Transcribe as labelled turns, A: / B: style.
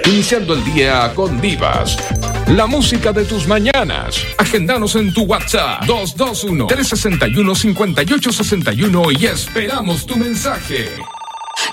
A: Iniciando el día con Divas. La música de tus mañanas. Agéndanos en tu WhatsApp 221-361-5861 y esperamos tu mensaje.